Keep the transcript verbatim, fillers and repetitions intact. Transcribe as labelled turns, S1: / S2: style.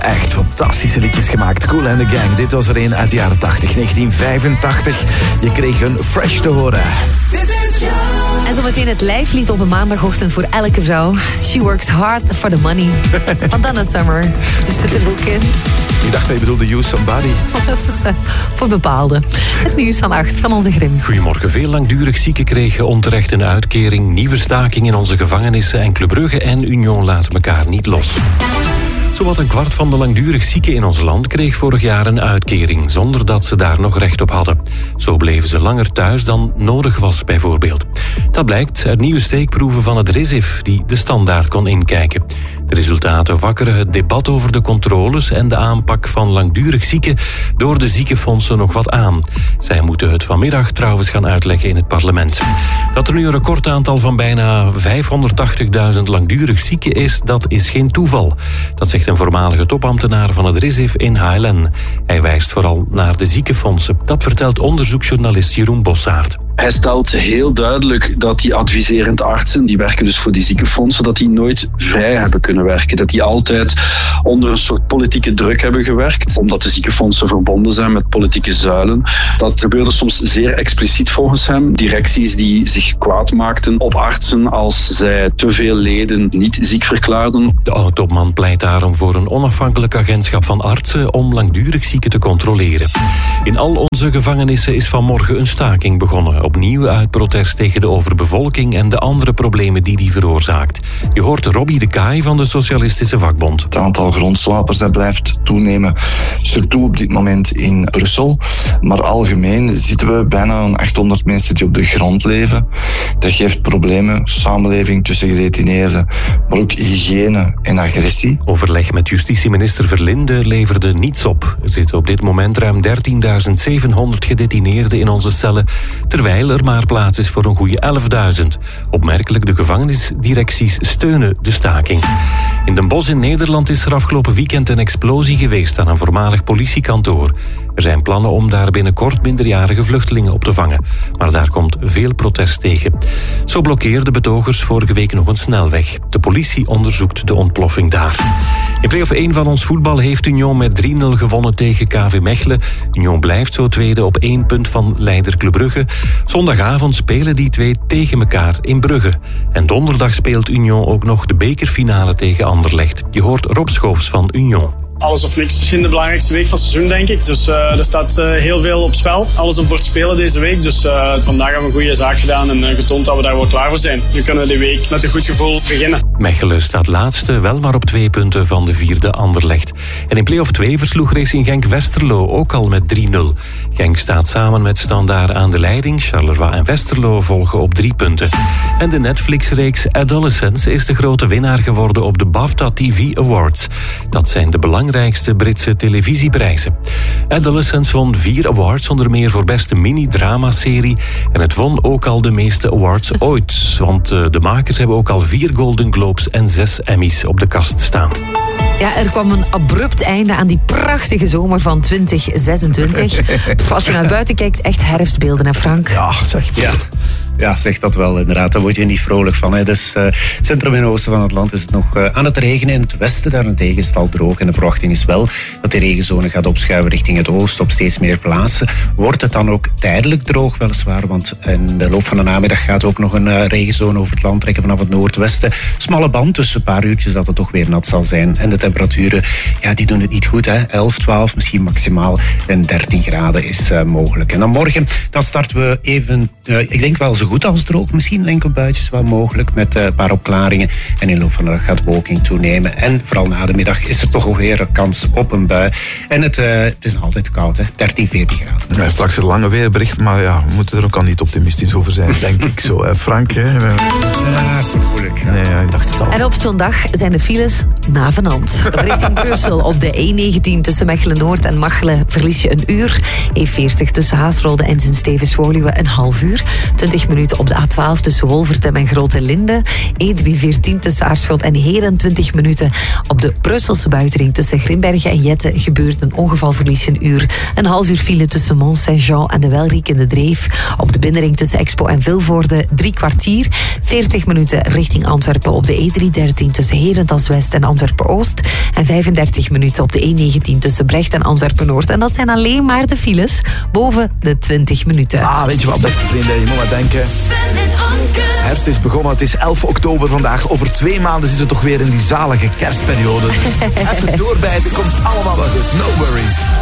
S1: echt fantastische liedjes gemaakt. Kool and the Gang, dit was er een uit de jaren tachtig, negentien vijfentachtig. Je kreeg een Fresh te horen.
S2: En zometeen het lijflied op een maandagochtend voor elke vrouw. She works hard for the money. Want dan is summer. Die zit er ook in.
S1: Ik dacht dat je bedoelde Use Somebody.
S2: Dat is uh, voor bepaalde. Het nieuws van acht van onze Grim.
S3: Goedemorgen. Veel langdurig zieken kregen onterecht een uitkering. Nieuwe staking in onze gevangenissen. En Club Brugge en Union laten elkaar niet los. Zowat een kwart van de langdurig zieken in ons land kreeg vorig jaar een uitkering, zonder dat ze daar nog recht op hadden. Zo bleven ze langer thuis dan nodig was, bijvoorbeeld. Dat blijkt uit nieuwe steekproeven van het R I S I F, die de Standaard kon inkijken. De resultaten wakkeren het debat over de controles en de aanpak van langdurig zieken door de ziekenfondsen nog wat aan. Zij moeten het vanmiddag trouwens gaan uitleggen in het parlement. Dat er nu een recordaantal van bijna vijfhonderdtachtigduizend langdurig zieken is, dat is geen toeval. Dat zegt een voormalige topambtenaar van het R I S I F in H L N. Hij wijst vooral naar de ziekenfondsen. Dat vertelt onderzoeksjournalist Jeroen Bossaert.
S4: Hij stelt heel duidelijk dat die adviserend artsen, die werken dus voor die ziekenfondsen, dat die nooit vrij hebben kunnen werken. Dat die altijd onder een soort politieke druk hebben gewerkt, omdat de ziekenfondsen verbonden zijn met politieke zuilen. Dat gebeurde soms zeer expliciet volgens hem. Directies die zich kwaad maakten op artsen als zij te veel leden niet ziek verklaarden.
S3: De oud-topman pleit daarom voor een onafhankelijk agentschap van artsen om langdurig zieken te controleren. In al onze gevangenissen is vanmorgen een staking begonnen. Opnieuw uit protest tegen de overbevolking en de andere problemen die die veroorzaakt. Je hoort Robbie de Kaai van de Socialistische Vakbond.
S5: Het aantal grondslapers dat blijft toenemen, surtout op dit moment in Brussel. Maar algemeen zitten we bijna aan achthonderd mensen die op de grond leven. Dat geeft problemen, samenleving tussen gedetineerden, maar ook hygiëne en agressie.
S3: Overleg met justitieminister Verlinde leverde niets op. Er zitten op dit moment ruim dertienduizend zevenhonderd gedetineerden in onze cellen, terwijl er maar plaats is voor een goede elfduizend. Opmerkelijk, de gevangenisdirecties steunen de staking. In Den Bosch in Nederland is er afgelopen weekend een explosie geweest aan een voormalig politiekantoor. Er zijn plannen om daar binnenkort minderjarige vluchtelingen op te vangen. Maar daar komt veel protest tegen. Zo blokkeerden betogers vorige week nog een snelweg. De politie onderzoekt de ontploffing daar. In play-off één van ons voetbal heeft Union met drie nul gewonnen tegen K V Mechelen. Union blijft zo tweede op één punt van leider Club Brugge. Zondagavond spelen die twee tegen elkaar in Brugge. En donderdag speelt Union ook nog de bekerfinale tegen Anderlecht. Je hoort Rob Schoofs van Union.
S6: Alles of niks. Misschien de belangrijkste week van het seizoen, denk ik. Dus uh, er staat uh, heel veel op spel. Alles om voor te spelen deze week. Dus uh, vandaag hebben we een goede zaak gedaan en uh, getoond dat we daar wel klaar voor zijn. Nu kunnen we de week met een goed gevoel beginnen.
S3: Mechelen staat laatste, wel maar op twee punten van de vierde Anderlecht. En in play-off twee versloeg Racing Genk Westerlo ook al met drie nul. Genk staat samen met Standaard aan de leiding. Charleroi en Westerlo volgen op drie punten. En de Netflix-reeks Adolescence is de grote winnaar geworden op de BAFTA T V Awards. Dat zijn de belangrijkste belangrijkste Britse televisieprijzen. Adolescence won vier awards, onder meer voor beste mini-drama-serie. En het won ook al de meeste awards ooit. Want de makers hebben ook al vier Golden Globes en zes Emmys op de kast staan.
S2: Ja, er kwam een abrupt einde aan die prachtige zomer van twintig zesentwintig. Als je naar buiten kijkt, echt herfstbeelden, hè Frank?
S1: Ja, zeg je.
S7: Ja. Ja, zeg dat wel inderdaad. Daar word je niet vrolijk van. Hè. Dus uh, centrum en oosten van het land is het nog uh, aan het regenen. In het westen daarentegen is het al droog. En de verwachting is wel dat de regenzone gaat opschuiven richting het oosten op steeds meer plaatsen. Wordt het dan ook tijdelijk droog weliswaar. Want in de loop van de namiddag gaat ook nog een uh, regenzone over het land trekken vanaf het noordwesten. Smalle band, tussen een paar uurtjes dat het toch weer nat zal zijn. En de temperaturen, ja, die doen het niet goed. Hè. elf, twaalf, misschien maximaal en dertien graden is uh, mogelijk. En dan morgen, dan starten we even, uh, ik denk wel zo goed als droog. Misschien enkel buitjes wel mogelijk met uh, een paar opklaringen. En in de loop van de dag gaat de bewolking toenemen. En vooral na de middag is er toch alweer een kans op een bui. En het, uh, het is nog altijd koud, hè? dertien, veertien graden.
S1: Ja, straks een lange weerbericht, maar ja, we moeten er ook al niet optimistisch over zijn, denk ik zo. Hè, Frank, hè?
S7: Ja, moeilijk. Ja.
S1: Nee, ja, ik dacht het al.
S2: En op zondag zijn de files navenant. Richting Brussel op de E negentien tussen Mechelen-Noord en Machelen verlies je een uur. E veertig tussen Haasrode en Sint-Stevens-Woluwe een half uur. twintig minuten minuten op de A twaalf tussen Wolvertem en Grote Linde. E drie veertien tussen Aarschot en Heren. twintig minuten op de Brusselse buitenring tussen Grimbergen en Jette gebeurt een ongeval, verlies je een uur. Een half uur file tussen Mont Saint-Jean en de Welriek in de Dreef. Op de binnenring tussen Expo en Vilvoorde drie kwartier. veertig minuten richting Antwerpen op de E drie dertien tussen Herentals West en Antwerpen-Oost. En vijfendertig minuten op de E negentien tussen Brecht en Antwerpen-Noord. En dat zijn alleen maar de files boven de twintig minuten.
S1: Ah, weet je wat, beste vrienden, je moet maar denken. Herfst is begonnen, het is elf oktober vandaag. Over twee maanden zitten we toch weer in die zalige kerstperiode. Dus even doorbijten, komt allemaal wel goed. No worries.